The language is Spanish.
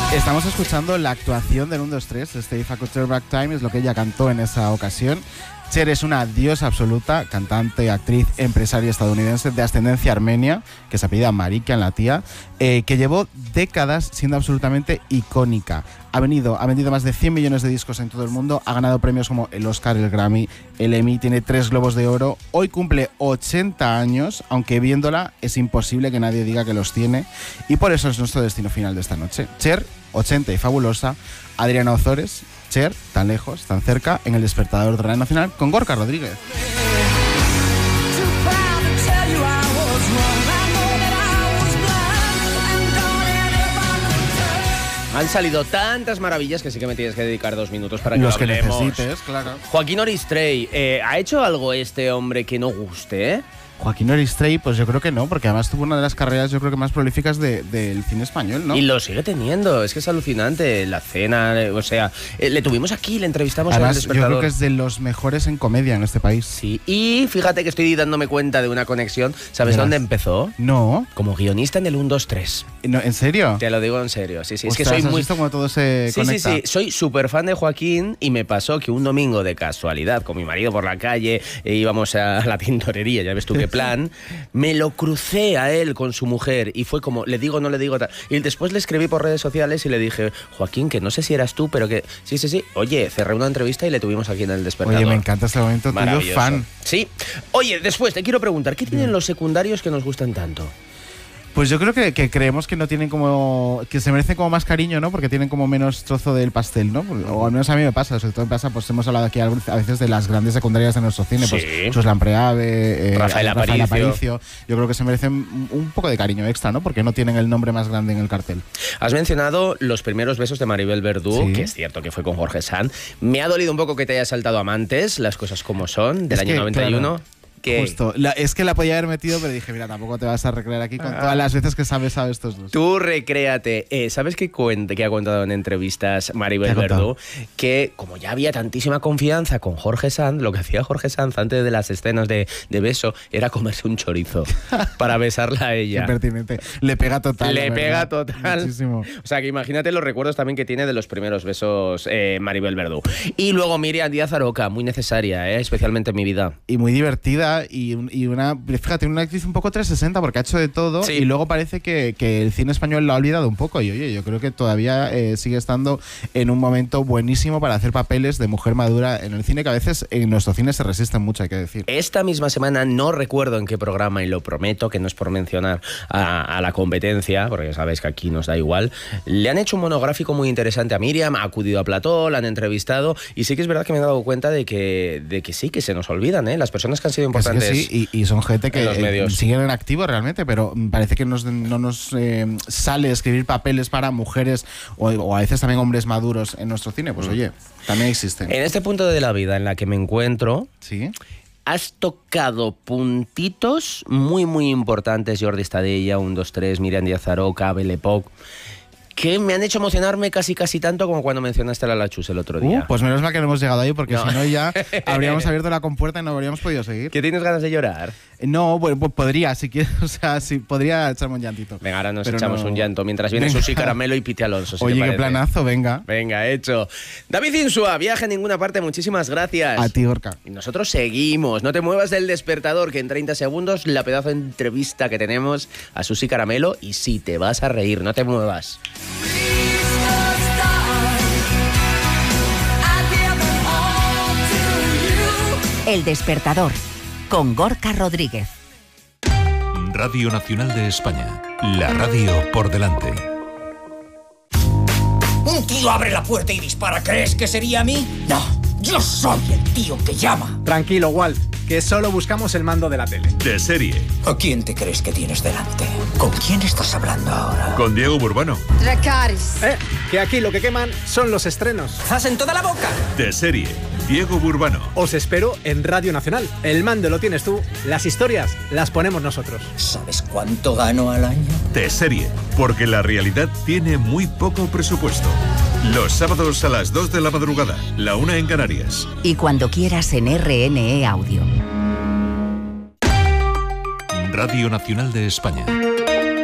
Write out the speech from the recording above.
Estamos escuchando la actuación del 1, 2, 3, este If I Could Turn Back Time, es lo que ella cantó en esa ocasión. Cher es una diosa absoluta, cantante, actriz, empresaria estadounidense de ascendencia armenia, que se apellida Marikian, la tía, que llevó décadas siendo absolutamente icónica. Ha vendido más de 100 millones de discos en todo el mundo, ha ganado premios como el Oscar, el Grammy, el Emmy, tiene 3 Globos de Oro, hoy cumple 80 años, aunque viéndola es imposible que nadie diga que los tiene, y por eso es nuestro destino final de esta noche. Cher, 80 y fabulosa, Adriana Ozores, Cher, tan lejos, tan cerca, en El Despertador de Radio Nacional con Gorka Rodríguez. Han salido tantas maravillas que sí que me tienes que dedicar 2 minutos para que los lo hablemos. Que necesites, claro. Joaquín Oristrey, ¿ha hecho algo este hombre que no guste? Joaquín Oristrey, pues yo creo que no, porque además tuvo una de las carreras, yo creo que más prolíficas del cine español, ¿no? Y lo sigue teniendo, es que es alucinante. La Cena, o sea, le tuvimos aquí, le entrevistamos además, en El Despertador. yo creo que es de los mejores en comedia en este país. Sí, y fíjate que estoy dándome cuenta de una conexión. ¿Sabes dónde empezó? No. Como guionista en el 1, 2, 3. No, ¿en serio? Te lo digo en serio, sí, sí. Ostras, es que soy ¿has muy... visto cómo todo se conecta? Sí, soy súper fan de Joaquín y me pasó que un domingo de casualidad, con mi marido por la calle, íbamos a la tintorería, ya ves tú qué plan, me lo crucé a él con su mujer y fue como, le digo, no le digo tal. Y después le escribí por redes sociales y le dije, Joaquín, que no sé si eras tú, pero que sí. Oye, cerré una entrevista y le tuvimos aquí en El Despertador. Oye, me encanta este momento tuyo, fan. Sí. Oye, después te quiero preguntar, ¿qué tienen los secundarios que nos gustan tanto? Pues yo creo que creemos que no tienen como... que se merecen como más cariño, ¿no? Porque tienen como menos trozo del pastel, ¿no? O al menos a mí me pasa, sobre todo me pasa, pues hemos hablado aquí a veces de las grandes secundarias de nuestro cine, sí. Pues Chuslan Preave, Rafael Aparicio. Yo creo que se merecen un poco de cariño extra, ¿no? Porque no tienen el nombre más grande en el cartel. Has mencionado los primeros besos de Maribel Verdú, sí. Que es cierto que fue con Jorge Sanz. Me ha dolido un poco que te haya saltado Amantes, las cosas como son, del año 91. Claro. Justo, es que la podía haber metido, pero dije, mira, tampoco te vas a recrear aquí con todas las veces que sabes estos dos. Tú recréate. ¿Sabes qué ha contado en entrevistas Maribel Verdú? Que como ya había tantísima confianza con Jorge Sanz, lo que hacía Jorge Sanz antes de las escenas de beso era comerse un chorizo para besarla a ella. Qué pertinente. Le pega total. Le pega total. Muchísimo. O sea, que imagínate los recuerdos también que tiene de los primeros besos Maribel Verdú. Y luego Miriam Díaz Aroca, muy necesaria, especialmente en mi vida. Y muy divertida. Y una, fíjate, una actriz un poco 360 porque ha hecho de todo, sí. Y luego parece que el cine español lo ha olvidado un poco y oye, yo creo que todavía sigue estando en un momento buenísimo para hacer papeles de mujer madura en el cine, que a veces en nuestro cine se resisten mucho, hay que decir. Esta misma semana, no recuerdo en qué programa, y lo prometo que no es por mencionar a la competencia, porque ya sabéis que aquí nos da igual, le han hecho un monográfico muy interesante a Miriam, ha acudido a plató, la han entrevistado y sí que es verdad que me he dado cuenta de que sí, que se nos olvidan, las personas que han sido importantes. Sí, y son gente que siguen en activo realmente, pero parece que no nos sale escribir papeles para mujeres o a veces también hombres maduros en nuestro cine. Pues oye, también existen. En este punto de la vida en la que me encuentro, sí, has tocado puntitos muy, muy importantes. Jordi Estadella, 1, 2, 3, Miriam Díaz Aroca, Belle Époque, que me han hecho emocionarme casi tanto como cuando mencionaste a la Chus el otro día. Pues menos mal que no hemos llegado ahí, porque si no ya habríamos abierto la compuerta y no habríamos podido seguir. ¿Que tienes ganas de llorar? No, bueno, pues podría, si quieres, o sea, sí, podría echarme un llantito. Venga, ahora nos echamos un llanto, mientras viene Susi Caramelo y Piti Alonso. Si oye, qué planazo, venga. Venga, hecho. David Insua, viaje a ninguna parte, muchísimas gracias. A ti, Gorka. Y nosotros seguimos, no te muevas del despertador, que en 30 segundos la pedazo de entrevista que tenemos a Susi Caramelo, y sí, te vas a reír, no te muevas. El Despertador, con Gorka Rodríguez. Radio Nacional de España, la radio por delante. Un tío abre la puerta y dispara. ¿Crees que sería a mí? No, yo soy el tío que llama. Tranquilo, Walt, que solo buscamos el mando de la tele. De serie. ¿A quién te crees que tienes delante? ¿Con quién estás hablando ahora? Con Diego Burbano. Dracarys. Que aquí lo que queman son los estrenos. ¡Zas en toda la boca! De serie. Diego Burbano. Os espero en Radio Nacional. El mando lo tienes tú, las historias las ponemos nosotros. ¿Sabes cuánto gano al año? De serie, porque la realidad tiene muy poco presupuesto. Los sábados a las 2 de la madrugada, la 1 en Canarias. Y cuando quieras en RNE Audio. Radio Nacional de España.